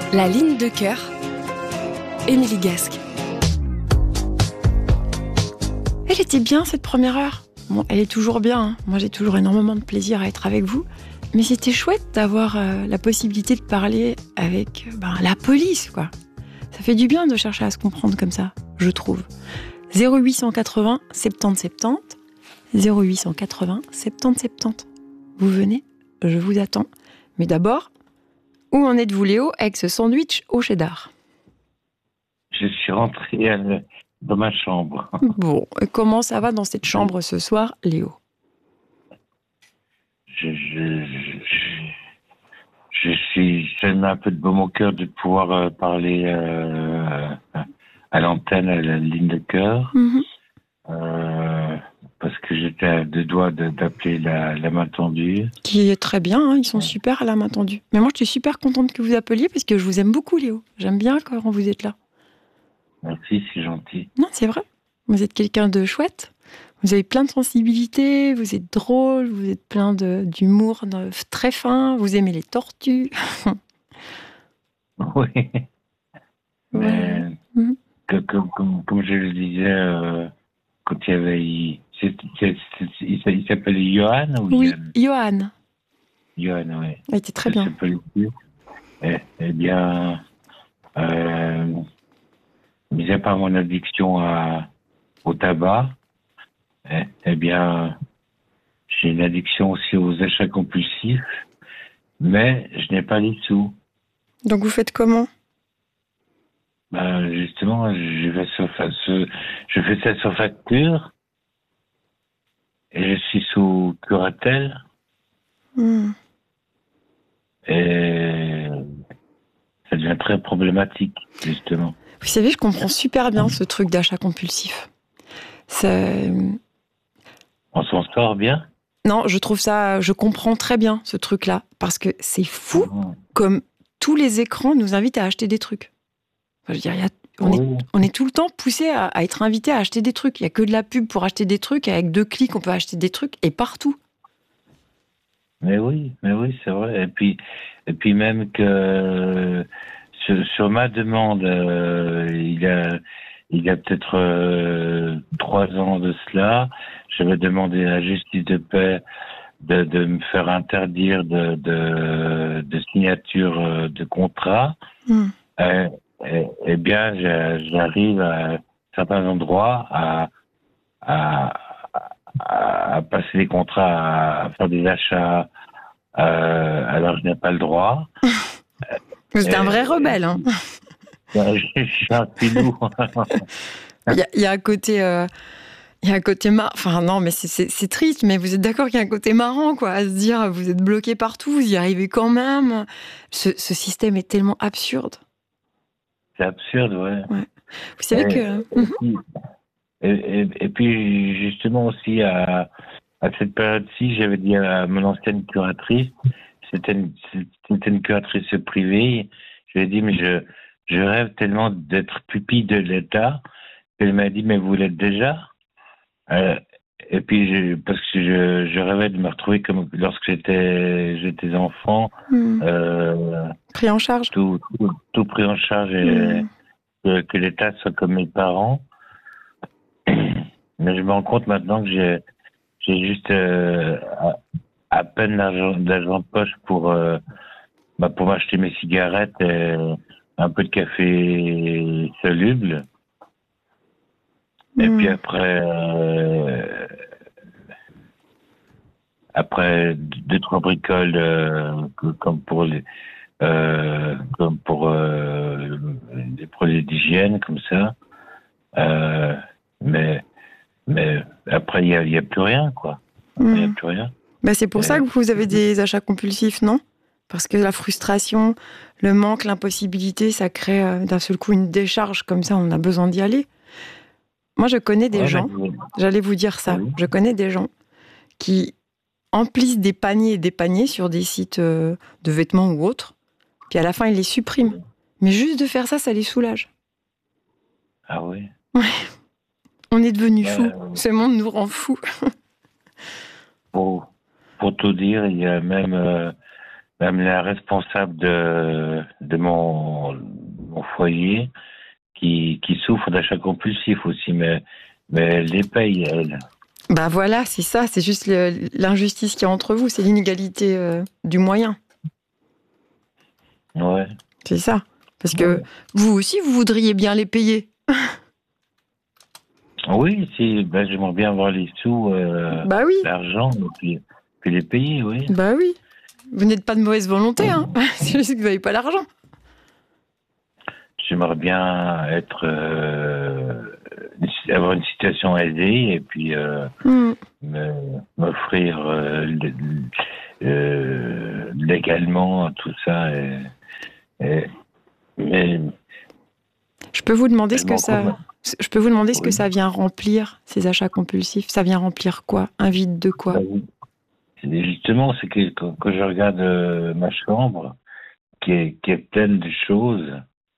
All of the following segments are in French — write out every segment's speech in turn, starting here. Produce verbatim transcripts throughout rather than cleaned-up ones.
La ligne de cœur, Émilie Gasque. Elle était bien cette première heure. Bon, elle est toujours bien, hein. Moi j'ai toujours énormément de plaisir à être avec vous. Mais c'était chouette d'avoir euh, la possibilité de parler avec euh, ben, la police, quoi. Ça fait du bien de chercher à se comprendre comme ça, je trouve. zéro huit cent quatre-vingts soixante-dix soixante-dix, zéro huit cent quatre-vingts soixante-dix soixante-dix. Vous venez, je vous attends. Mais d'abord, où en êtes-vous, Léo, avec ce sandwich au cheddar? Je suis rentré à le- dans ma chambre. Bon, et comment ça va dans cette chambre ce soir, Léo? Je, je, je, je suis tellement un peu de baume au cœur de pouvoir euh, parler euh, à l'antenne, à la ligne de cœur, Mhm. euh, parce que j'étais à deux doigts de- d'appeler la, la main tendue. Qui est très bien, hein, ils sont super à la main tendue. Mais moi, je suis super contente que vous appeliez parce que je vous aime beaucoup, Léo. J'aime bien quand vous êtes là. Merci, c'est gentil. Non, c'est vrai. Vous êtes quelqu'un de chouette. Vous avez plein de sensibilité, vous êtes drôle, vous êtes plein de- d'humour de- très fin, vous aimez les tortues. Oui, Ouais. mais Mhm. que, comme, comme, comme je le disais, euh, quand il y avait... il c'est- c'est- c'est- il il s'appelle Johan ou Oui, Yann? Johan. Johan, oui. Elle était très Ça bien. s'appelle Eh, eh bien, euh, mis à part mon addiction à, au tabac, eh, eh bien, j'ai une addiction aussi aux achats compulsifs, mais je n'ai pas les sous. Donc vous faites comment? Ben, justement, je fais, sur, fa- ce- je fais ça sur facture et je suis sous curatelle Hmm. et ça devient très problématique, justement. Vous savez, je comprends super bien ce truc d'achat compulsif. C'est... On s'en sort bien? Non, je trouve ça, je comprends très bien ce truc-là, parce que c'est fou Mhm. comme tous les écrans nous invitent à acheter des trucs. Enfin, je veux dire, il y a- on, Oui. est, on est tout le temps poussé à, à être invité à acheter des trucs. Il n'y a que de la pub pour acheter des trucs, et avec deux clics, on peut acheter des trucs, et partout. Mais oui, mais oui, c'est vrai. Et puis, et puis même que sur, sur ma demande, euh, il y a, il y a peut-être euh, trois ans de cela, j'avais demandé à la justice de paix de, de me faire interdire de, de, de signature euh, de contrat. Hmm. Euh, eh, eh bien, j'a- j'arrive à certains endroits à, à, à, à passer des contrats, à faire des achats. Euh, alors, je n'ai pas le droit. Vous êtes un Et- vrai rebelle, hein. Je suis un filou. Il y a, il y a un côté... euh, Il y a un côté marrant, enfin non, mais c'est- c'est c'est triste, mais vous êtes d'accord qu'il y a un côté marrant, quoi, à se dire, vous êtes bloqué partout, vous y arrivez quand même. Ce, ce système est tellement absurde. C'est absurde, ouais. Ouais. Vous savez Et, que... et puis, et, et- et puis, justement aussi, à, à cette période-ci, j'avais dit à mon ancienne curatrice, c'était une, c'était une curatrice privée, je lui ai dit, mais je, je rêve tellement d'être pupille de l'État, qu'elle m'a dit, mais vous l'êtes déjà. Euh, et puis, je, parce que je, je rêvais de me retrouver comme lorsque j'étais, j'étais enfant, Hmm. euh, Pris en charge. tout, tout, tout pris en charge et Hmm. que, que l'État soit comme mes parents. Mais je me rends compte maintenant que j'ai, j'ai juste euh, à, à peine d'argent, d'argent de poche pour, euh, bah, pour m'acheter mes cigarettes et un peu de café soluble. Et Hmm. puis après, euh, après deux trois bricoles euh, que- comme pour les, euh, comme pour euh, des produits d'hygiène comme ça. Euh, mais mais après il y a, il y a plus rien quoi. Il y a Hmm. plus rien. Bah, c'est pour Et- ça que vous avez des achats compulsifs, non? Parce que la frustration, le manque, l'impossibilité, ça crée euh, d'un seul coup une décharge, comme ça on a besoin d'y aller. Moi, je connais des Ouais, gens, mais- j'allais vous dire ça, oui. je connais des gens qui emplissent des paniers et des paniers sur des sites euh, de vêtements ou autres, puis à la fin, ils les suppriment. Mais juste de faire ça, ça les soulage. Ah oui. On est devenus Ouais, fous. euh, Ce monde nous rend fous. pour pour tout dire, il y a même euh, même la responsable de, de mon, mon foyer qui, qui souffre d'achat compulsif aussi, mais, mais elle les paye, elle. Bah voilà, c'est ça, c'est juste le- l'injustice qu'il y a entre vous, c'est l'inégalité euh, du moyen. Ouais. C'est ça. Parce que vous aussi, vous voudriez bien les payer. Oui, si, ben, j'aimerais bien avoir les sous, euh, Bah oui, l'argent, et puis, puis les payer, oui. bah oui. Vous n'êtes pas de mauvaise volonté, hein. C'est juste que vous n'avez pas l'argent. J'aimerais bien être, euh, avoir une situation aisée et puis euh, Hmm. me- m'offrir euh, lé- euh, légalement tout ça. Et, et- mais Je peux vous demander ce je que m'en ça... commande. Je peux vous demander ce que Oui. ça vient remplir, ces achats compulsifs. Ça vient remplir quoi? Un vide de quoi? Ben oui. Et justement, c'est que quand, quand je regarde euh, ma chambre, qui est, qui est pleine de choses,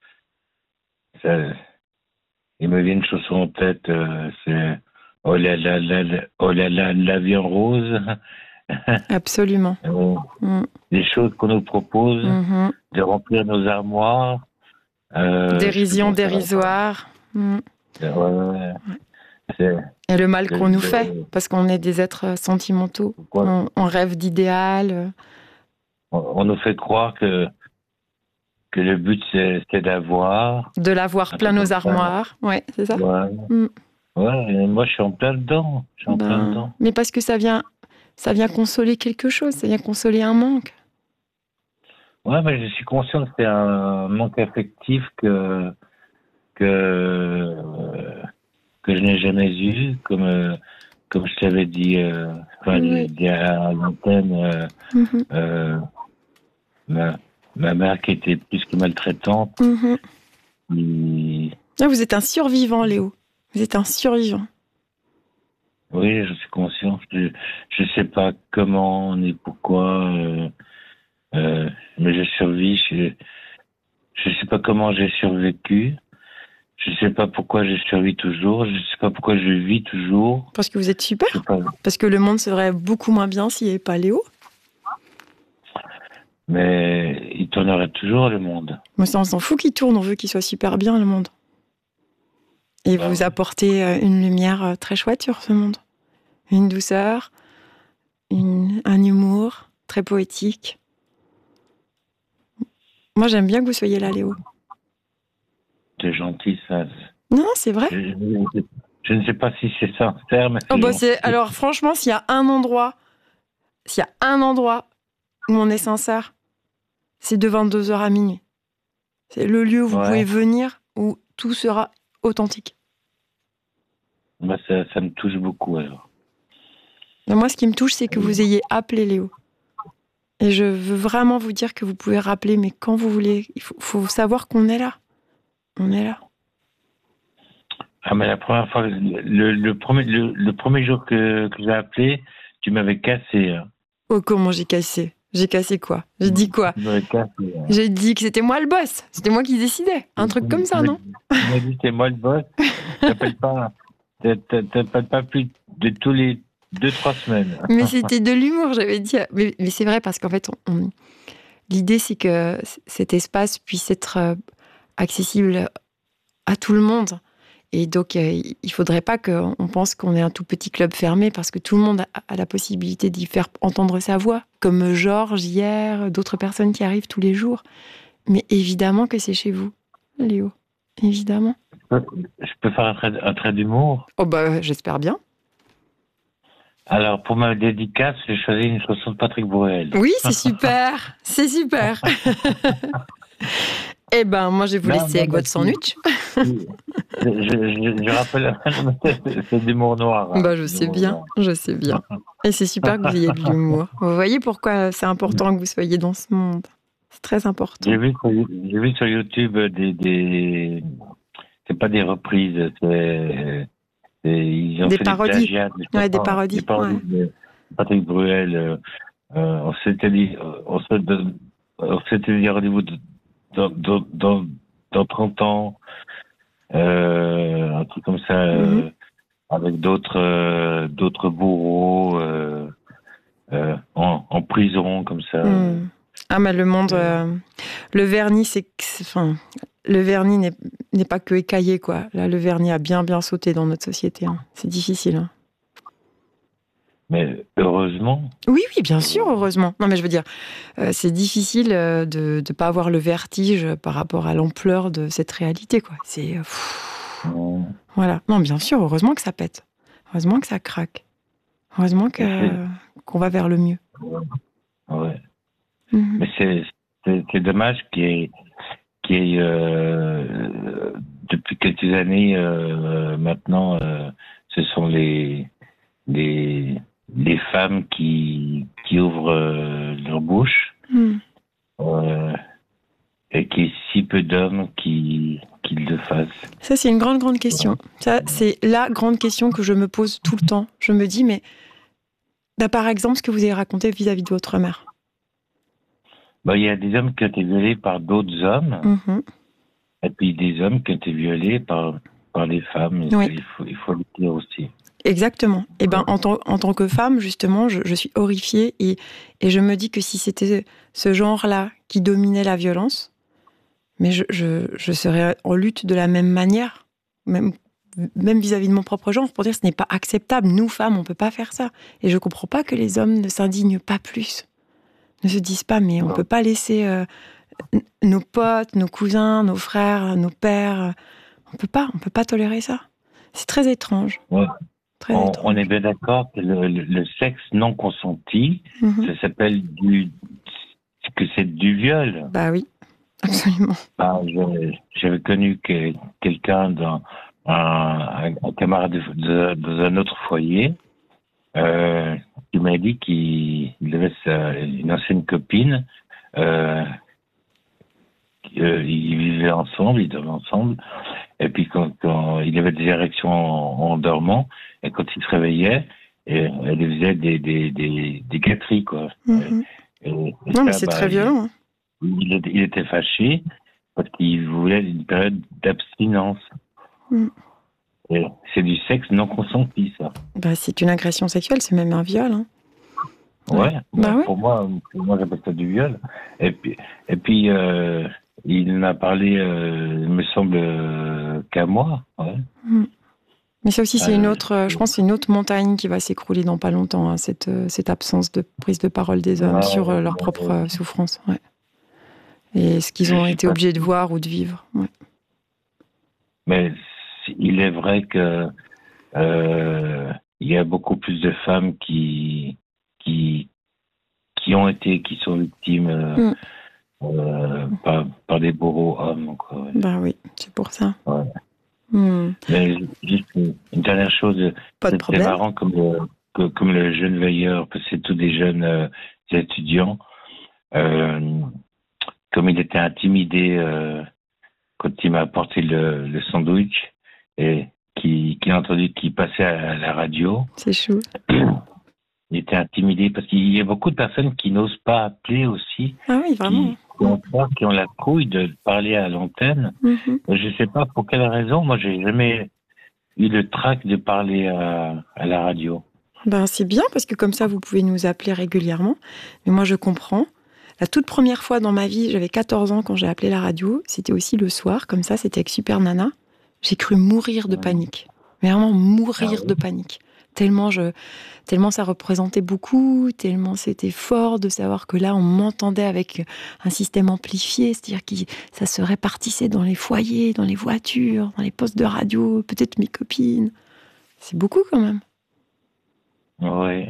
ça, il me vient une chanson en tête, euh, c'est oh là là là là, oh là là, la vie en rose. Absolument. Euh, Hmm. des choses qu'on nous propose, Mhm. de remplir nos armoires. Euh, je sais plus Dérision comment ça va. dérisoire. Hmm. Ouais, ouais, ouais. C'est, Et le mal le- qu'on nous le- fait, parce qu'on est des êtres sentimentaux. quoi, On, on rêve d'idéal. on, on nous fait croire que, que le but c'est, c'est d'avoir De l'avoir un plein truc nos comme ça. armoires. Ouais, c'est ça. Ouais, Hmm. ouais, et moi je suis en plein dedans. Je suis en plein Ben, dedans. mais parce que ça vient, ça vient consoler quelque chose, ça vient consoler un manque. Ouais, mais je suis conscient que c'est un manque affectif que, que, euh, que je n'ai jamais eu, comme, euh, comme je t'avais dit, euh, enfin, Oui. dit à l'antenne, euh, Mhm. euh, ma, ma mère qui était plus que maltraitante. Mhm. qui- Ah, vous êtes un survivant, Léo. Vous êtes un survivant. Oui, je suis conscient. Je je sais pas comment ni pourquoi, euh, euh, mais je survis. Je je sais pas comment j'ai survécu. Je sais pas pourquoi je survis toujours. Je sais pas pourquoi je vis toujours. Parce que vous êtes Je super. sais pas. Parce que le monde serait beaucoup moins bien s'il n'y avait pas Léo. Mais il tournerait toujours le monde. Moi, ça, on s'en fout qu'il tourne, on veut qu'il soit super bien, le monde. Et Bah vous oui. apportez euh, une lumière euh, très chouette sur ce monde. Une douceur, une- un humour très poétique. Moi, j'aime bien que vous soyez là, Léo. C'est gentil, ça. Non, non, c'est vrai. Je, je- je ne sais pas si c'est sincère, mais Oh c'est bah gentil. c'est... Alors, franchement, s'il y a un endroit, s'il y a un endroit où on est sincère, c'est de vingt-deux heures à minuit. C'est le lieu où vous Ouais. pouvez venir, où tout sera authentique. Bah, ça, ça me touche beaucoup, alors. Mais moi, ce qui me touche, c'est que vous ayez appelé Léo. Et je veux vraiment vous dire que vous pouvez rappeler, mais quand vous voulez. Il faut, faut savoir qu'on est là. On est là. Ah, mais la première fois, le, le premier, le, le premier jour que, que j'ai appelé, tu m'avais cassé. Hein. Oh, comment j'ai cassé? J'ai cassé quoi? J'ai dit quoi? Tu m'avais cassé. Hein. J'ai dit que c'était moi le boss. C'était moi qui décidais. Un truc comme ça, non? Tu m'as dit, c'est moi le boss. T'appelles pas, t'appelles pas plus de tous les deux, trois semaines. Mais c'était de l'humour, j'avais dit. Mais, mais c'est vrai, parce qu'en fait, on- on- l'idée, c'est que c- cet espace puisse être euh, accessible à tout le monde. Et donc, euh, il faudrait pas qu'on pense qu'on est un tout petit club fermé, parce que tout le monde a, a la possibilité d'y faire entendre sa voix, comme Georges hier, d'autres personnes qui arrivent tous les jours. Mais évidemment que c'est chez vous, Léo. Évidemment. Je peux faire un trait, un trait d'humour. Oh bah, j'espère bien. Alors, pour ma dédicace, j'ai choisi une chanson de Patrick Bruel. Oui, c'est super. C'est super. Eh ben, moi, je vais vous Non, laisser non, avec mais votre si- sandwich. je, je, je rappelle, c'est- c'est d'humour noir. hein, Bah, je c'est sais d'humour bien, noir. je sais bien. Et c'est super que vous ayez de l'humour. Vous voyez pourquoi c'est important que vous soyez dans ce monde. C'est très important. J'ai vu, sur- j'ai vu sur YouTube des, des, c'est pas des reprises, c'est, c'est- ils ont Des fait parodies. des plagiats, des, Ouais, des chansons, parodies, des parodies ouais. de Patrick Bruel. Euh, euh, on s'était dit, on se donne- on s'était dit rendez-vous de- dans, dans, dans, dans trente ans, euh, un truc comme ça, euh, Mhm. avec d'autres, euh, d'autres bourreaux, euh, euh, en, en prison, comme ça. Hmm. Ah, mais le monde, euh, le vernis, c'est, c'est- enfin, le vernis n'est, n'est pas que écaillé, quoi. Là, le vernis a bien, bien sauté dans notre société. Hein. C'est difficile. Hein. Mais heureusement. Oui, oui, bien sûr, heureusement. Non, mais je veux dire, euh, c'est difficile euh, de ne pas avoir le vertige par rapport à l'ampleur de cette réalité, quoi. C'est, euh, pff, euh, voilà. Non, bien sûr, heureusement que ça pète. Heureusement que ça craque. Heureusement et c'est- que, qu'on va vers le mieux. ouais. Mhm. Mais c'est, c'est, c'est dommage qu'il y ait, qu'il y ait, euh, depuis quelques années euh, maintenant, euh, ce sont les, les, les femmes qui, qui ouvrent euh, leur bouche Mhm. euh, et qu'il y ait si peu d'hommes qui, qui le fassent. Ça, c'est une grande, grande question. Ça, c'est la grande question que je me pose tout le temps. Je me dis, mais bah, par exemple, ce que vous avez raconté vis-à-vis de votre mère. Bah, il y a des hommes qui ont été violés par d'autres hommes, Mhm. et puis des hommes qui ont été violés par, par des femmes. Et ça, Oui. il faut, il faut le dire aussi. Exactement. Et ben, en tant, en tant que femme, justement, je, je suis horrifiée et, et je me dis que si c'était ce genre-là qui dominait la violence, mais je, je, je serais en lutte de la même manière, même, même vis-à-vis de mon propre genre, pour dire que ce n'est pas acceptable. Nous, femmes, on ne peut pas faire ça. Et je ne comprends pas que les hommes ne s'indignent pas plus, ne se disent pas, mais on ne peut pas laisser euh, n- nos potes, nos cousins, nos frères, nos pères, on peut pas, on peut pas tolérer ça. C'est très étrange. Ouais. Très On, étrange. on est bien d'accord que le, le, le sexe non consenti, Mhm. ça s'appelle du, que c'est du viol. Bah oui, absolument. Bah, je- j'avais connu que, quelqu'un dans un, un, un camarade de, de- dans un autre foyer, euh, qui m'a dit qu'il il avait sa, une ancienne copine, euh, euh, ils vivaient ensemble, ils dormaient ensemble, et puis quand, quand il avait des érections en, en dormant, et quand il se réveillait, et, elle lui faisait des, des, des, des gâteries, quoi. Mhm. Et, et Non, mais ça, c'est bah, très il, violent. Hein. il était il était fâché parce qu'il voulait une période d'abstinence. Mm. Et c'est du sexe non consenti, ça. Bah, c'est une agression sexuelle, c'est même un viol. Hein. Ouais, Ouais. bah, Bah oui. pour moi, pour moi j'appelle ça du viol. Et puis, et puis euh, il n'a parlé, euh, il me semble, euh, qu'à moi. Ouais. Mm. Mais ça aussi, c'est une Euh, autre, euh, je pense, que c'est une autre montagne qui va s'écrouler dans pas longtemps, hein, cette, euh, cette absence de prise de parole des hommes ouais, sur euh, leur ouais, propre euh, souffrance. Ouais. Et ce qu'ils je ont suis été pas obligés de sûr. voir ou de vivre. Ouais. Mais il est vrai que euh, il y a beaucoup plus de femmes qui qui qui ont été, qui sont victimes euh, Mm. euh, par, par des bourreaux hommes. Quoi, ouais. Bah oui, c'est pour ça. Ouais. Mm. Mais juste une, une dernière chose, Pas de c'est c'est problème. marrant comme le, que- comme le jeune veilleur, parce que c'est tous des jeunes euh, étudiants, euh, comme il était intimidé euh, quand il m'a apporté le, le sandwich et qui, qui a entendu qu'il passait à la radio, C'est chou. il était intimidé parce qu'il y a beaucoup de personnes qui n'osent pas appeler aussi, Ah oui, vraiment. qui, qui ont peur, qui ont la couille de parler à l'antenne. Mhm. Je sais pas pour quelle raison, moi j'ai jamais eu le trac de parler à, à la radio. Ben, c'est bien parce que comme ça, vous pouvez nous appeler régulièrement. Mais moi, je comprends. La toute première fois dans ma vie, j'avais quatorze ans quand j'ai appelé la radio. C'était aussi le soir, comme ça, c'était avec Super Nana. J'ai cru mourir de panique. Mais vraiment mourir Ah oui. de panique. Tellement, je, tellement ça représentait beaucoup, tellement c'était fort de savoir que là, on m'entendait avec un système amplifié, c'est-à-dire que ça se répartissait dans les foyers, dans les voitures, dans les postes de radio, peut-être mes copines. C'est beaucoup quand même. Oui.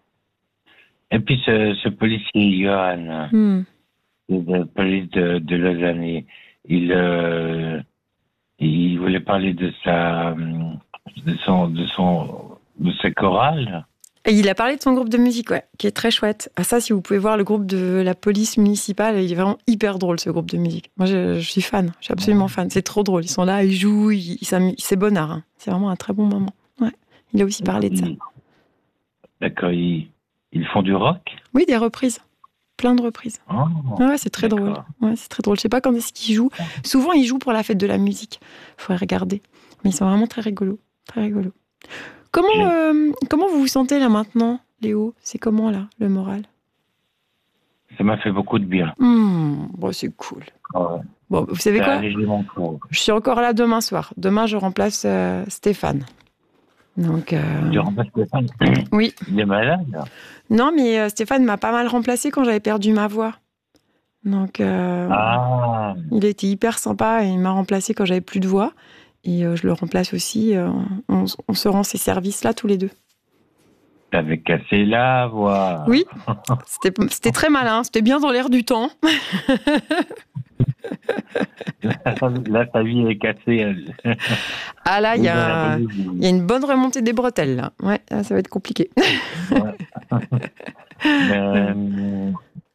Et puis ce, ce policier Johan, Hmm. de la police de, de Lausanne, il, euh, il voulait parler de sa, de son, de son, de sa chorale. Et il a parlé de son groupe de musique, ouais, qui est très chouette. Ah ça, si vous pouvez voir le groupe de la police municipale, il est vraiment hyper drôle, ce groupe de musique. Moi, je, je suis fan, je suis absolument fan. C'est trop drôle. Ils sont là, ils jouent, ils, ils s'amusent. C'est bonnard. Hein. C'est vraiment un très bon moment. Ouais. Il a aussi parlé de ça. Il- D'accord, ils, ils font du rock. Oui, des reprises. Plein de reprises. Oh, Ouais, c'est très drôle. d'accord. Ouais, c'est très drôle. Je sais pas quand est-ce qu'ils jouent. Souvent, ils jouent pour la fête de la musique. Faudrait regarder. Mais ils sont vraiment très rigolos. Très rigolos. Comment, euh, comment vous vous sentez là maintenant, Léo? C'est comment là, le moral? Ça m'a fait beaucoup de bien. Mmh, bon, c'est cool. Ouais. Bon, vous savez Ça a quoi? allégé mon corps. Je suis encore là demain soir. Demain, je remplace euh, Stéphane. Donc, euh... Tu remplaces Stéphane? Oui. Il est malade? Non, mais euh, Stéphane m'a pas mal remplacé quand j'avais perdu ma voix. Donc, euh, Ah. il était hyper sympa et il m'a remplacé quand j'avais plus de voix. Et euh, je le remplace aussi. Euh, on, on se rend ces services-là tous les deux. T'avais cassé la voix. Oui, c'était, c'était très malin. C'était bien dans l'air du temps. Là, ta vie est cassée. Ah là, il y, y a une bonne remontée des bretelles. Là. Ouais, là, ça va être compliqué. Ouais. euh,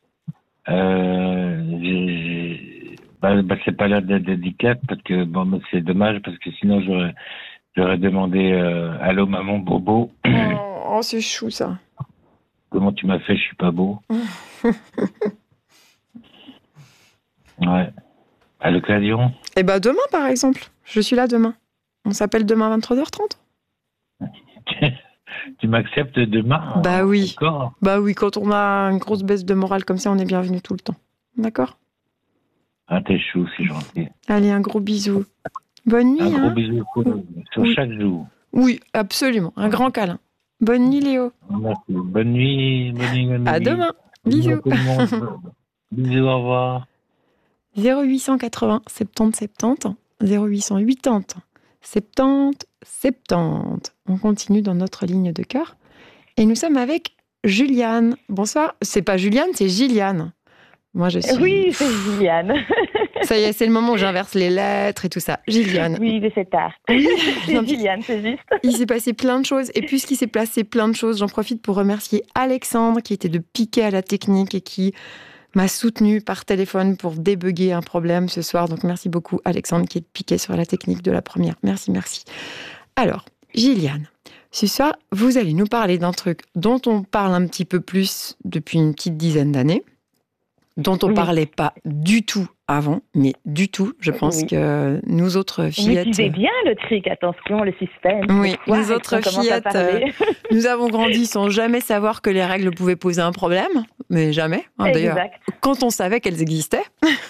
euh, j'ai, bah, bah, c'est pas l'heure de dédicace parce que bon, bah, c'est dommage parce que sinon j'aurais, j'aurais demandé euh, allô maman Bobo. Oh, oh, c'est chou ça. Comment tu m'as fait, je suis pas beau. Ouais. À l'occasion. Eh ben demain par exemple. Je suis là demain. On s'appelle demain à vingt-trois heures trente. Tu m'acceptes demain? Bah oui. Encore? Bah oui, quand on a une grosse baisse de morale comme ça, on est bienvenu tout le temps. D'accord? Ah, t'es chou, c'est gentil. Allez, un gros bisou. Bonne nuit. Un hein. gros bisou sur oui. chaque jour. Oui, absolument. Un grand câlin. Bonne nuit, Léo. Merci. Bonne nuit. Bonne nuit. Bonne nuit. À demain. Bisous. Bisous, au revoir. zéro huit cent quatre-vingts soixante-dix soixante-dix, zéro huit cent quatre-vingts soixante-dix soixante-dix. On continue dans notre ligne de cœur. Et nous sommes avec Juliane. Bonsoir. C'est pas Juliane, c'est Gilliane. Moi, je suis... Oui, c'est Gilliane. Ça y est, c'est le moment où j'inverse les lettres et tout ça. Gilliane. Oui, mais c'est tard. C'est Gilliane, c'est juste. Il s'est passé plein de choses. Et puisqu'il s'est passé plein de choses, j'en profite pour remercier Alexandre, qui était de piquer à la technique et qui m'a soutenue par téléphone pour débugger un problème ce soir. Donc, merci beaucoup, Alexandre, qui est piqué sur la technique de la première. Merci, merci. Alors, Gilliane, ce soir, vous allez nous parler d'un truc dont on parle un petit peu plus depuis une petite dizaine d'années, dont on ne oui. parlait pas du tout avant, mais du tout. Je pense oui. que nous autres fillettes... Vous suivez bien le truc, attention, le suspense. Oui, nous autres fillettes, euh, nous avons grandi sans jamais savoir que les règles pouvaient poser un problème, mais jamais. Hein, d'ailleurs, quand on savait qu'elles existaient.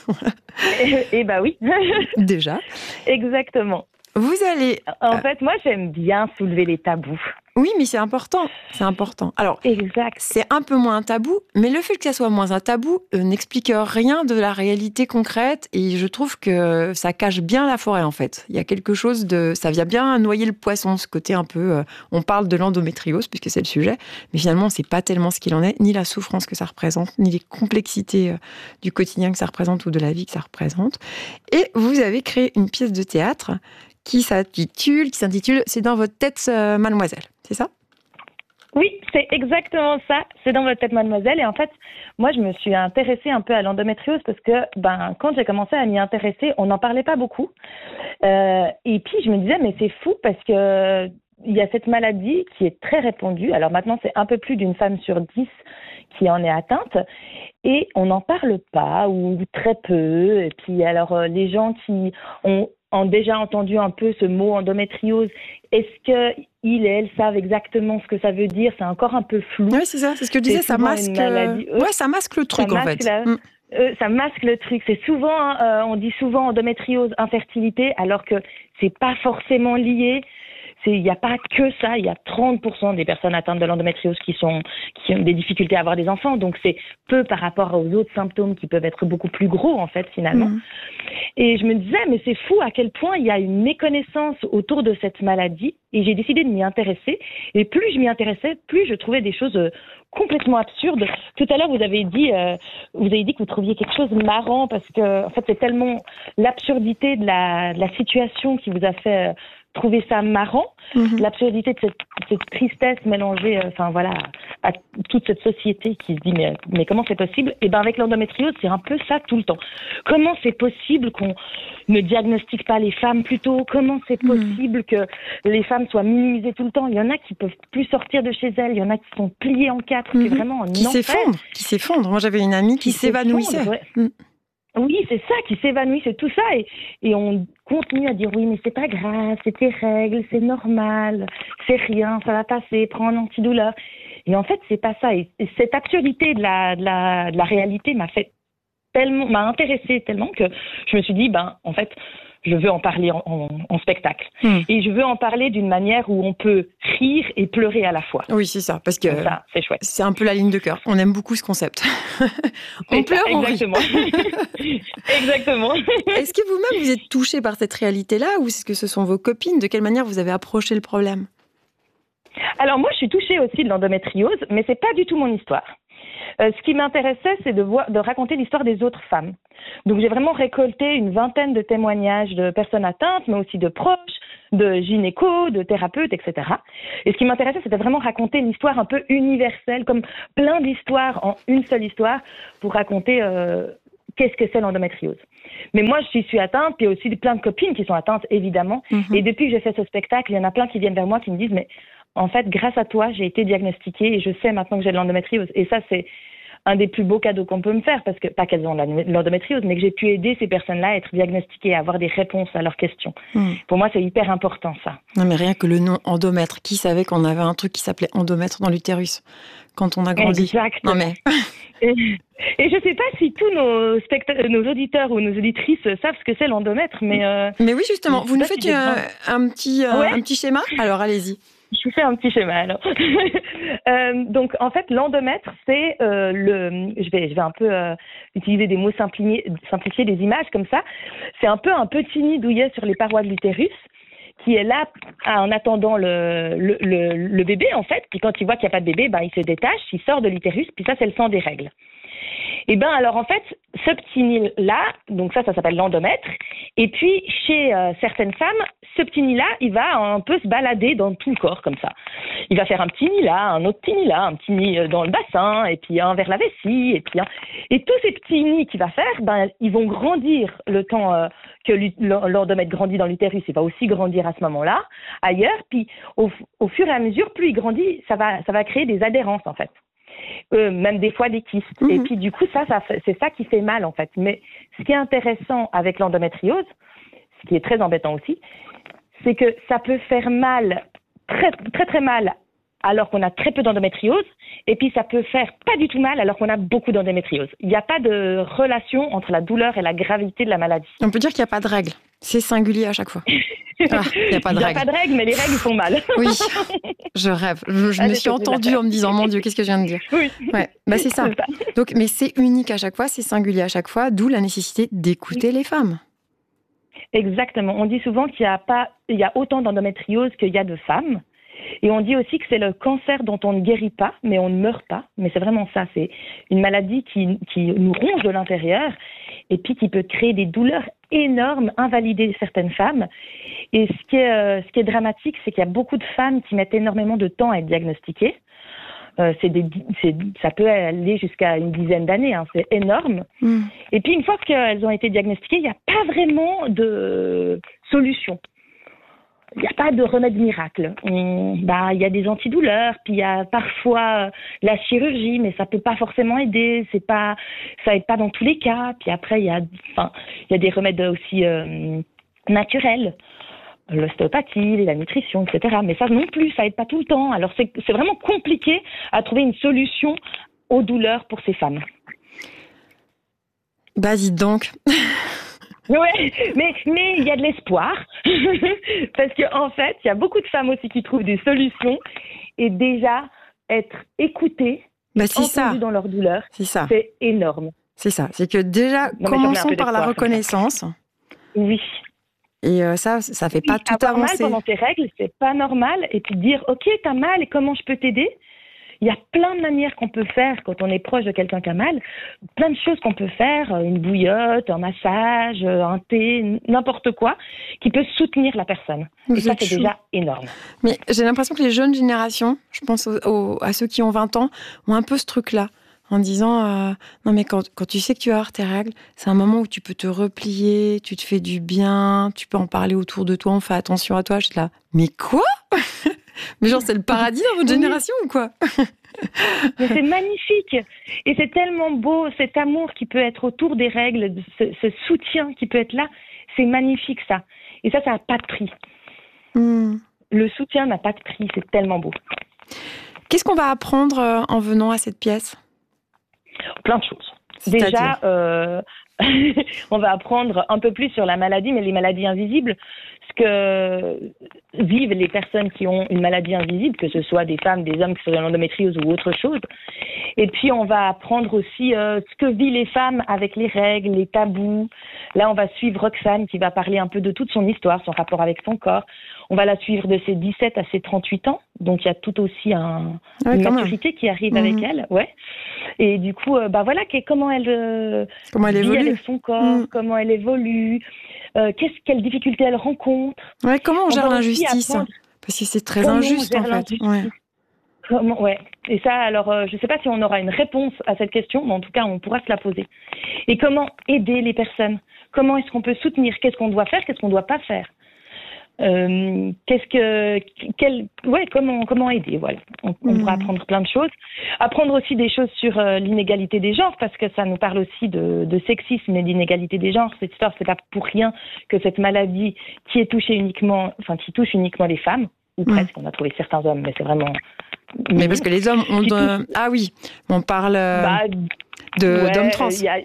et, et bah oui. Déjà. Exactement. Vous allez... En euh... fait, moi, j'aime bien soulever les tabous. Oui, mais c'est important. C'est important. Alors, exact. C'est un peu moins un tabou, mais le fait que ça soit moins un tabou euh, n'explique rien de la réalité concrète. Et je trouve que ça cache bien la forêt, en fait. Il y a quelque chose de... Ça vient bien noyer le poisson, ce côté un peu... Euh, on parle de l'endométriose, puisque c'est le sujet, mais finalement, on ne sait pas tellement ce qu'il en est, ni la souffrance que ça représente, ni les complexités euh, du quotidien que ça représente ou de la vie que ça représente. Et vous avez créé une pièce de théâtre qui s'intitule, qui s'intitule « C'est dans votre tête, euh, mademoiselle ». C'est ça? Oui, c'est exactement ça. C'est dans votre tête, mademoiselle. Et en fait, moi, je me suis intéressée un peu à l'endométriose parce que ben, quand j'ai commencé à m'y intéresser, on n'en parlait pas beaucoup. Euh, et puis, je me disais, mais c'est fou parce que il y a cette maladie qui est très répandue. Alors maintenant, c'est un peu plus d'une femme sur dix qui en est atteinte. Et on n'en parle pas ou très peu. Et puis, alors, les gens qui ont ont déjà entendu un peu ce mot endométriose. Est-ce qu'ils et elles savent exactement ce que ça veut dire? C'est encore un peu flou. Oui, c'est ça. C'est ce que je disais, ça masque... Euh, ouais, ça masque le truc, en fait. La... Mm. Euh, ça masque le truc. C'est souvent, euh, on dit souvent endométriose, infertilité, alors que c'est pas forcément lié. Il n'y a pas que ça, il y a trente pour cent des personnes atteintes de l'endométriose qui, sont, qui ont des difficultés à avoir des enfants, donc c'est peu par rapport aux autres symptômes qui peuvent être beaucoup plus gros en fait finalement. Mmh. Et je me disais, mais c'est fou à quel point il y a une méconnaissance autour de cette maladie, et j'ai décidé de m'y intéresser, et plus je m'y intéressais, plus je trouvais des choses complètement absurdes. Tout à l'heure, vous avez dit, euh, vous avez dit que vous trouviez quelque chose de marrant, parce que en fait c'est tellement l'absurdité de la, de la situation qui vous a fait... Euh, trouver ça marrant, mmh. l'absurdité de cette, cette tristesse mélangée, euh, enfin voilà, à toute cette société qui se dit mais, mais comment c'est possible? Et ben avec l'endométriose, c'est un peu ça tout le temps. Comment c'est possible qu'on ne diagnostique pas les femmes plus tôt? Comment c'est possible mmh. que les femmes soient minimisées tout le temps? Il y en a qui peuvent plus sortir de chez elles, il y en a qui sont pliées en quatre, mmh. c'est vraiment un qui enfer. s'effondrent, qui s'effondrent. Moi j'avais une amie qui, qui s'évanouissait. Ouais. Mmh. Oui, c'est ça, qui s'évanouit, c'est tout ça. Et, et on continue à dire, oui, mais c'est pas grave, c'est tes règles, c'est normal, c'est rien, ça va passer, prends un antidouleur. Et en fait, c'est pas ça. Et, et cette absurdité de la, de la, de la réalité m'a fait tellement, m'a intéressée tellement que je me suis dit, ben, en fait, je veux en parler en, en, en spectacle. Mmh. Et je veux en parler d'une manière où on peut rire et pleurer à la fois. Oui, c'est ça, parce que ça, c'est chouette. C'est un peu la ligne de cœur. On aime beaucoup ce concept. on pleure, on rit. Exactement. Exactement. Est-ce que vous-même, vous êtes touchée par cette réalité-là ou est-ce que ce sont vos copines? De quelle manière vous avez approché le problème? Alors moi, je suis touchée aussi de l'endométriose, mais c'est pas du tout mon histoire. Euh, ce qui m'intéressait, c'est de, voir, de raconter l'histoire des autres femmes. Donc, j'ai vraiment récolté une vingtaine de témoignages de personnes atteintes, mais aussi de proches, de gynécos, de thérapeutes, et cetera. Et ce qui m'intéressait, c'était vraiment raconter l'histoire un peu universelle, comme plein d'histoires en une seule histoire, pour raconter euh, qu'est-ce que c'est l'endométriose. Mais moi, je suis atteinte, puis il y a aussi plein de copines qui sont atteintes, évidemment. Mm-hmm. Et depuis que j'ai fait ce spectacle, il y en a plein qui viennent vers moi, qui me disent « mais en fait, grâce à toi, j'ai été diagnostiquée et je sais maintenant que j'ai de l'endométriose. » Et ça, c'est un des plus beaux cadeaux qu'on peut me faire, parce que, pas qu'elles ont de l'endométriose, mais que j'ai pu aider ces personnes-là à être diagnostiquées, à avoir des réponses à leurs questions. Mmh. Pour moi, c'est hyper important, ça. Non, mais rien que le nom endomètre. Qui savait qu'on avait un truc qui s'appelait endomètre dans l'utérus quand on a grandi? Exact. Non, mais... et, et je ne sais pas si tous nos, specta- nos auditeurs ou nos auditrices savent ce que c'est l'endomètre, mais... Euh, mais oui, justement. Vous nous faites si un, un, petit, euh, ouais. un petit schéma? Alors, allez-y. Je vous fais un petit schéma alors. euh, donc en fait l'endomètre c'est euh, le, je vais je vais un peu euh, utiliser des mots simplifiés, simplifier des images comme ça. C'est un peu un petit nid douillet sur les parois de l'utérus qui est là en attendant le le, le, le bébé en fait. Puis quand il voit qu'il n'y a pas de bébé, ben il se détache, il sort de l'utérus. Puis ça c'est le sang des règles. Et ben alors en fait ce petit nid là, donc ça ça s'appelle l'endomètre. Et puis chez euh, certaines femmes, ce petit nid là, il va un peu se balader dans tout le corps comme ça. Il va faire un petit nid là, un autre petit nid là, un petit nid dans le bassin, et puis un vers la vessie, et puis un... et tous ces petits nids qu'il va faire, ben ils vont grandir le temps euh, que l'endomètre grandit dans l'utérus. Il va aussi grandir à ce moment-là ailleurs. Puis au, au fur et à mesure, plus il grandit, ça va ça va créer des adhérences en fait. Euh, même des fois des kystes. Mmh. Et puis du coup, ça, ça, c'est ça qui fait mal en fait. Mais ce qui est intéressant avec l'endométriose, ce qui est très embêtant aussi, c'est que ça peut faire mal, très très très mal, alors qu'on a très peu d'endométriose, et puis ça peut faire pas du tout mal alors qu'on a beaucoup d'endométriose. Il n'y a pas de relation entre la douleur et la gravité de la maladie. On peut dire qu'il n'y a pas de règle. C'est singulier à chaque fois. Ah, il n'y a pas de règle. Il n'y a pas de règle, mais les règles font mal. Oui, je rêve. Je, je me suis entendue en me disant, mon Dieu, qu'est-ce que je viens de dire? Oui. Ouais, bah c'est ça. c'est ça. Donc, mais c'est unique à chaque fois, c'est singulier à chaque fois, d'où la nécessité d'écouter les femmes. Exactement. On dit souvent qu'il y a pas, il y a autant d'endométriose qu'il y a de femmes. Et on dit aussi que c'est le cancer dont on ne guérit pas, mais on ne meurt pas. Mais c'est vraiment ça. C'est une maladie qui, qui nous ronge de l'intérieur et puis qui peut créer des douleurs énormes, invalider certaines femmes. Et ce qui est, euh, ce qui est dramatique, c'est qu'il y a beaucoup de femmes qui mettent énormément de temps à être diagnostiquées. Euh, c'est des, c'est, ça peut aller jusqu'à une dizaine d'années, hein, c'est énorme. Mmh. Et puis une fois qu'elles ont été diagnostiquées, il n'y a pas vraiment de solution. Il n'y a pas de remède miracle. On, bah, il y a des antidouleurs, puis il y a parfois la chirurgie, mais ça peut pas forcément aider. C'est pas, ça aide pas dans tous les cas. Puis après, il y a, enfin, il y a des remèdes aussi euh, naturels, l'ostéopathie, la nutrition, et cetera. Mais ça non plus, ça aide pas tout le temps. Alors c'est, c'est vraiment compliqué à trouver une solution aux douleurs pour ces femmes. Bah, dites donc. Ouais, mais mais il y a de l'espoir parce que en fait, il y a beaucoup de femmes aussi qui trouvent des solutions et déjà être écoutées, bah, c'est entendues ça. dans leur douleur, c'est ça. C'est énorme. C'est ça. C'est que déjà non, commençons par la reconnaissance. Oui. Et euh, ça, ça fait pas oui, tout avoir avancer. Mal pendant tes règles, c'est pas normal. Et puis dire, ok, t'as mal et comment je peux t'aider? Il y a plein de manières qu'on peut faire quand on est proche de quelqu'un qui a mal. Plein de choses qu'on peut faire, une bouillotte, un massage, un thé, n'importe quoi, qui peut soutenir la personne. Vous et ça, c'est chou. Déjà énorme. Mais j'ai l'impression que les jeunes générations, je pense aux, aux, à ceux qui ont vingt ans, ont un peu ce truc-là. En disant, euh, non mais quand, quand tu sais que tu vas avoir tes règles, c'est un moment où tu peux te replier, tu te fais du bien, tu peux en parler autour de toi, on fait attention à toi. Je suis là, mais quoi? Mais genre, c'est le paradis dans votre oui. génération ou quoi? Mais c'est magnifique. Et c'est tellement beau, cet amour qui peut être autour des règles, ce, ce soutien qui peut être là. C'est magnifique, ça. Et ça, ça n'a pas de prix. Mm. Le soutien n'a pas de prix, c'est tellement beau. Qu'est-ce qu'on va apprendre euh, en venant à cette pièce ? Plein de choses. C'est-à-dire ? Déjà, euh, on va apprendre un peu plus sur la maladie, mais les maladies invisibles, ce que vivent les personnes qui ont une maladie invisible, que ce soit des femmes, des hommes qui sont dans l'endométriose ou autre chose. Et puis, on va apprendre aussi euh, ce que vivent les femmes avec les règles, les tabous. Là, on va suivre Roxane qui va parler un peu de toute son histoire, son rapport avec son corps. On va la suivre de ses dix-sept à ses trente-huit ans. Donc, il y a tout aussi un, ouais, une maturité même. Qui arrive mmh. avec elle. Ouais. Et du coup, euh, bah voilà, comment elle, euh, comment elle vit évolue avec son corps, mmh. comment elle évolue, euh, qu'est-ce, quelles difficultés elle rencontre. Ouais, comment on, on gère l'injustice apprendre... Parce que c'est très comment injuste, en fait. Ouais. Comment, ouais. Et ça, alors, euh, je ne sais pas si on aura une réponse à cette question, mais en tout cas, on pourra se la poser. Et comment aider les personnes ? Comment est-ce qu'on peut soutenir ? Qu'est-ce qu'on doit faire ? Qu'est-ce qu'on ne doit pas faire ? Euh, qu'est-ce que, quel, ouais, comment, comment aider, voilà. On, on mmh. pourra apprendre plein de choses. Apprendre aussi des choses sur euh, l'inégalité des genres, parce que ça nous parle aussi de, de sexisme et d'inégalité des genres. Cette histoire, c'est pas pour rien que cette maladie qui est touchée uniquement, enfin, qui touche uniquement les femmes, ou mmh. presque, on a trouvé certains hommes, mais c'est vraiment... Mais parce que les hommes ont... De... Ah oui, on parle euh, bah, de, ouais, d'hommes trans. A...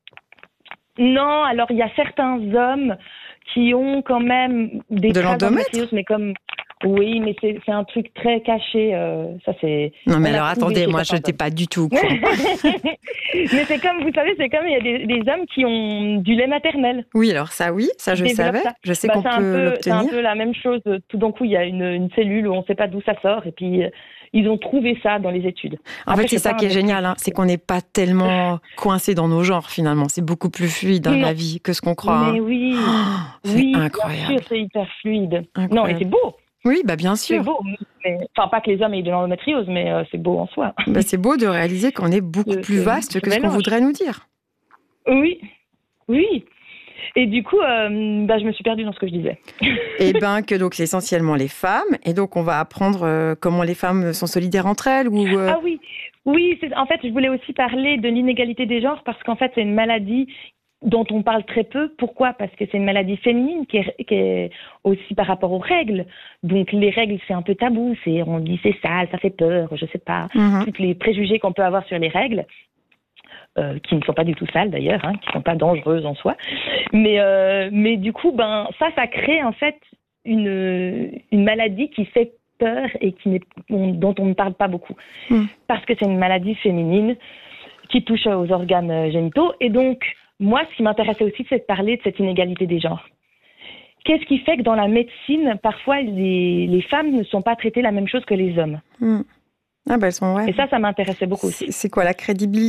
Non, alors il y a certains hommes qui ont quand même des de l'endométriose, mais comme oui, mais c'est, c'est un truc très caché. Euh, ça c'est. Non mais alors attendez, moi je n'étais pas du tout. Quoi. Mais c'est comme vous savez, c'est comme il y a des, des hommes qui ont du lait maternel. Oui, alors ça oui, ça je savais. Ça. Je sais bah, qu'on peut peu, l'obtenir. C'est un peu la même chose. Tout d'un coup, il y a une, une cellule où on ne sait pas d'où ça sort et puis. Ils ont trouvé ça dans les études. En Après, fait, c'est ça qui est génial, hein, c'est qu'on n'est pas tellement coincé dans nos genres, finalement. C'est beaucoup plus fluide dans la vie que ce qu'on croit. Mais oui, oh, c'est oui, incroyable. Bien sûr, c'est hyper fluide. Incroyable. Non, et c'est beau. Oui, bah bien sûr. C'est beau. Mais, enfin, pas que les hommes aient de l'endométriose, mais euh, c'est beau en soi. Bah, c'est beau de réaliser qu'on est beaucoup plus vaste que ce qu'on voudrait nous dire. Oui, oui. Et du coup, euh, bah, je me suis perdue dans ce que je disais. Et bien que donc c'est essentiellement les femmes, et donc on va apprendre euh, comment les femmes sont solidaires entre elles ou. Euh... Ah oui, oui. C'est, en fait, je voulais aussi parler de l'inégalité des genres parce qu'en fait, c'est une maladie dont on parle très peu. Pourquoi ? Parce que c'est une maladie féminine qui est, qui est aussi par rapport aux règles. Donc les règles, c'est un peu tabou. C'est, on dit c'est sale, ça fait peur, je sais pas. Mm-hmm. Tous les préjugés qu'on peut avoir sur les règles. Euh, qui ne sont pas du tout sales d'ailleurs, hein, qui ne sont pas dangereuses en soi. Mais, euh, mais du coup, ben, ça, ça crée en fait une, une maladie qui fait peur et qui n'est, on, dont on ne parle pas beaucoup. Mmh. Parce que c'est une maladie féminine qui touche aux organes génitaux. Et donc, moi, ce qui m'intéressait aussi, c'est de parler de cette inégalité des genres. Qu'est-ce qui fait que dans la médecine, parfois, les, les femmes ne sont pas traitées la même chose que les hommes ? Mmh. Ah ben, elles sont, ouais. Et ça, ça m'intéressait beaucoup aussi. C'est, c'est quoi la crédibilité ?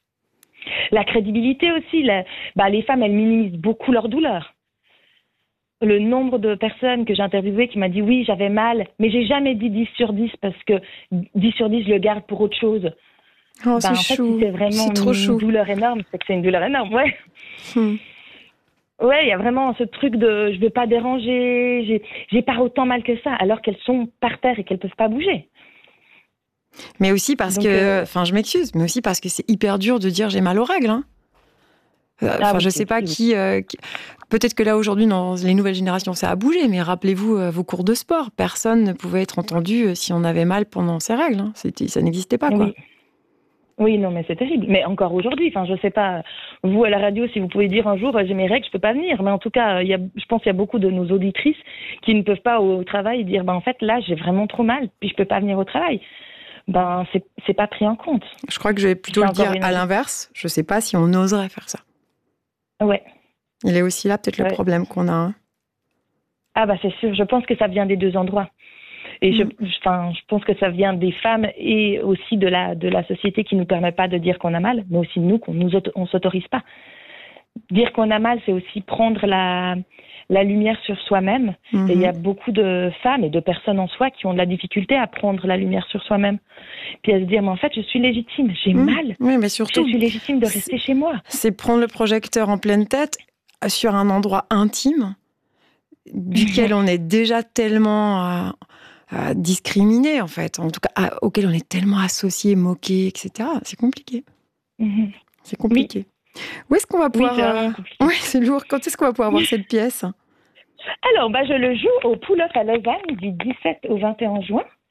La crédibilité aussi, la, bah, les femmes, elles minimisent beaucoup leur douleur. Le nombre de personnes que j'ai interviewées qui m'a dit oui, j'avais mal, mais j'ai jamais dit dix sur dix parce que dix sur dix, je le garde pour autre chose. Oh, bah, c'est en fait, chou. Si c'est vraiment c'est trop une chou. douleur énorme, c'est que c'est une douleur énorme, ouais. Hmm. Ouais, il y a vraiment ce truc de je veux pas déranger, j'ai, j'ai pas autant mal que ça, alors qu'elles sont par terre et qu'elles peuvent pas bouger. Mais aussi parce Donc, que, enfin, euh... je m'excuse, mais aussi parce que c'est hyper dur de dire j'ai mal aux règles. Hein. Enfin, ah, je sais pas qui, euh, qui. Peut-être que là aujourd'hui, dans les nouvelles générations, ça a bougé. Mais rappelez-vous euh, vos cours de sport. Personne ne pouvait être entendu euh, si on avait mal pendant ses règles. Hein. C'était, ça n'existait pas, quoi. Oui. Oui, non, mais c'est terrible. Mais encore aujourd'hui, enfin, je sais pas. Vous à la radio, si vous pouvez dire un jour j'ai mes règles, je peux pas venir. Mais en tout cas, il y a, je pense qu'il y a beaucoup de nos auditrices qui ne peuvent pas au travail dire ben en fait là j'ai vraiment trop mal, puis je peux pas venir au travail. Ben, c'est, c'est pas pris en compte. Je crois que je vais plutôt c'est le dire à l'inverse. Je sais pas si on oserait faire ça. Ouais. Il est aussi là peut-être ouais. le problème qu'on a. Hein. Ah bah c'est sûr. Je pense que ça vient des deux endroits. Et mmh. je, enfin, je pense que ça vient des femmes et aussi de la de la société qui nous permet pas de dire qu'on a mal, mais aussi de nous qu'on nous auto, on s'autorise pas. Dire qu'on a mal, c'est aussi prendre la la lumière sur soi-même. Mmh. Et il y a beaucoup de femmes et de personnes en soi qui ont de la difficulté à prendre la lumière sur soi-même. Puis à se dire, mais en fait, je suis légitime, j'ai mmh. mal. Oui, mais surtout, je suis légitime de rester chez moi. C'est prendre le projecteur en pleine tête sur un endroit intime duquel mmh. on est déjà tellement euh, euh, discriminé, en fait. En tout cas, à, auquel on est tellement associé, moqué, et cetera. C'est compliqué. Mmh. C'est compliqué. Oui. Où est-ce qu'on va pouvoir... Oui, euh... oui, c'est lourd. Quand est-ce qu'on va pouvoir voir cette pièce ? Alors, bah, je le joue au Pull-Up à Lausanne du dix-sept au vingt et un juin.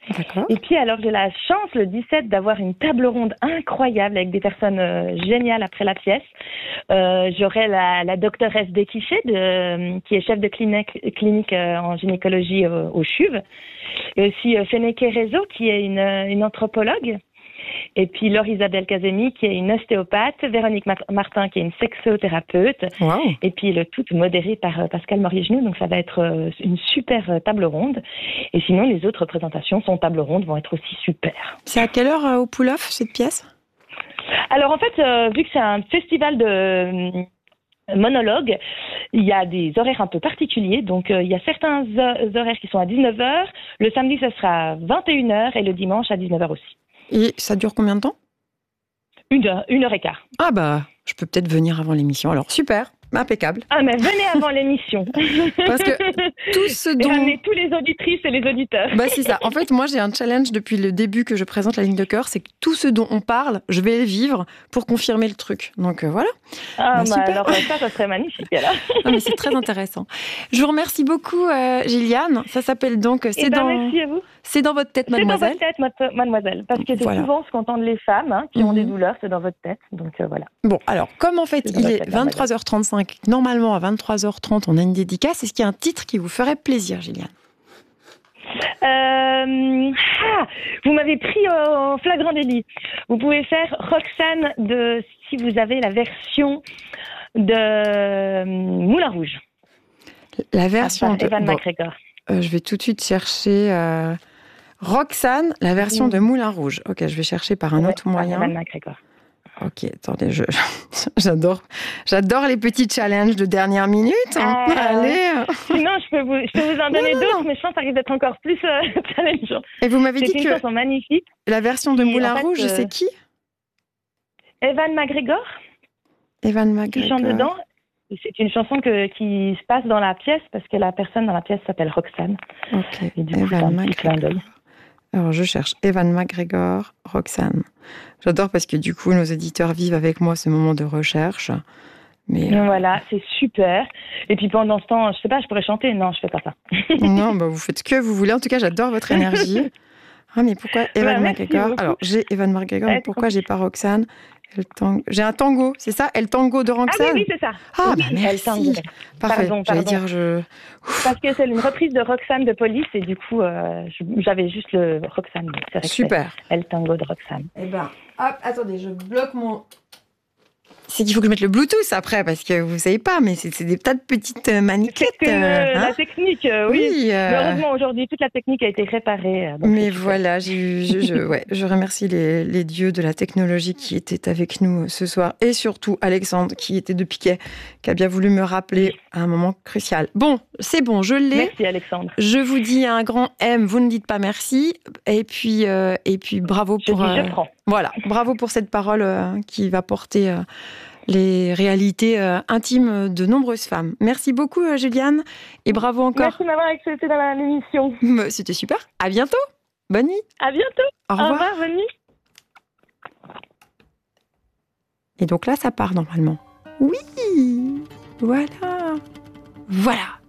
D'accord. Et puis alors j'ai la chance le dix-sept d'avoir une table ronde incroyable avec des personnes euh, géniales après la pièce. Euh, J'aurai la, la doctoresse Déquiché de, euh, qui est chef de clinique, clinique euh, en gynécologie euh, au C H U V. Et aussi euh, Feneke Rezo qui est une, une anthropologue. Et puis Laure Isabelle Casemi qui est une ostéopathe, Véronique Martin qui est une sexothérapeute, Wow. et puis le tout modéré par euh, Pascal Maurier-Genoux, donc ça va être euh, une super euh, table ronde. Et sinon les autres représentations sans table ronde vont être aussi super. C'est à quelle heure euh, au Pull-Off, cette pièce? Alors en fait, euh, vu que c'est un festival de euh, monologues, il y a des horaires un peu particuliers, donc euh, il y a certains ho- horaires qui sont à dix-neuf heures, le samedi ça sera à vingt et une heures et le dimanche à dix-neuf heures aussi. Et ça dure combien de temps? Une heure, une heure et quart. Ah bah, je peux peut-être venir avant l'émission. Alors, super, impeccable. Ah, mais venez avant l'émission. Parce que tout ce Et dont... ramenez tous les auditrices et les auditeurs. Bah c'est ça. En fait, moi, j'ai un challenge depuis le début que je présente la ligne de cœur, c'est que tout ce dont on parle, je vais le vivre pour confirmer le truc. Donc euh, voilà. Ah, bah, bah, super. alors ça, ça serait magnifique alors. Ah, mais c'est très intéressant. Je vous remercie beaucoup, euh, Gilliane. Ça s'appelle donc C'est Eh ben, dans... merci à vous. C'est dans votre tête, C'est dans mademoiselle. votre tête, ma- mademoiselle. Parce que c'est Voilà. souvent ce qu'entendent les femmes hein, qui ont Mhm. des douleurs, c'est dans votre tête. Donc euh, voilà. Bon, alors, comme en fait, C'est dans il votre est tête, vingt-trois heures trente-cinq, normalement à vingt-trois heures trente, on a une dédicace. Est-ce qu'il y a un titre qui vous ferait plaisir, Gilliane? Euh, ah, vous m'avez pris en flagrant délit. Vous pouvez faire Roxane de, si vous avez la version de euh, Moulin Rouge. La version Par de... Evan bon, McGregor. euh, je vais tout de suite chercher euh, Roxane, la version Mhm. de Moulin Rouge. Ok, je vais chercher par un Ouais, autre par moyen. Evan McGregor. Ok, attendez, je, j'adore, j'adore les petits challenges de dernière minute. Hein. Euh, Allez. Sinon, je peux vous, je peux vous en donner non, d'autres, non. mais je pense que ça risque d'être encore plus euh, challengeant. Et vous m'avez C'est dit une que chanson magnifique. la version de qui, Moulin en fait, Rouge, euh, c'est qui? Evan McGregor, Evan qui McGregor. chante dedans. C'est une chanson que, qui se passe dans la pièce parce que la personne dans la pièce s'appelle Roxane. Ok, Et du coup, c'est Evan un petit clin McGregor. d'œil. Alors, je cherche Evan McGregor, Roxane. J'adore parce que du coup, nos éditeurs vivent avec moi ce moment de recherche. Mais Donc voilà, c'est super. Et puis pendant ce temps, je sais pas, je pourrais chanter. Non, je fais pas ça. non, bah, vous faites ce que vous voulez. En tout cas, j'adore votre énergie. Ah, mais pourquoi Evan Bah, merci McGregor? beaucoup. Alors, j'ai Evan McGregor, mais Ouais, pourquoi j'ai pas Roxane? El Tango. J'ai un tango, c'est ça? El Tango de Ah oui, Roxane? oui, c'est ça. Ah, Oui, bah El merci. Tango. Parfait. Pardon, J'allais pardon. dire, je. Parce que c'est une reprise de Roxane de Police et du coup, euh, je- j'avais juste le Roxane. donc c'est vrai que Super. c'est El Tango de Roxane. Eh ben, hop, attendez, je bloque mon. C'est qu'il faut que je mette le Bluetooth après, parce que vous savez pas, mais c'est c'est des tas de petites euh, maniquettes. C'est que euh, euh, hein. la technique, euh, oui. Oui. euh, Mais heureusement, aujourd'hui, toute la technique a été réparée. euh, donc Mais c'est super. voilà, j'ai eu- je, je, ouais, je remercie les, les dieux de la technologie qui étaient avec nous ce soir, et surtout Alexandre qui était de Piquet, qui a bien voulu me rappeler à un moment crucial. Bon, c'est bon, je l'ai. Merci Alexandre. Je vous dis un grand M, vous ne dites pas merci, et puis, euh, et puis bravo Je pour dis, je euh, prends. voilà, bravo pour cette parole euh, qui va porter euh, les réalités euh, intimes de nombreuses femmes. Merci beaucoup euh, Juliane, et bravo encore. Merci de m'avoir accepté dans la- l'émission. C'était super. À bientôt. Bonne nuit. À bientôt. Au Au revoir. revoir, bonne nuit. Et donc là, ça part normalement. Oui, voilà, voilà.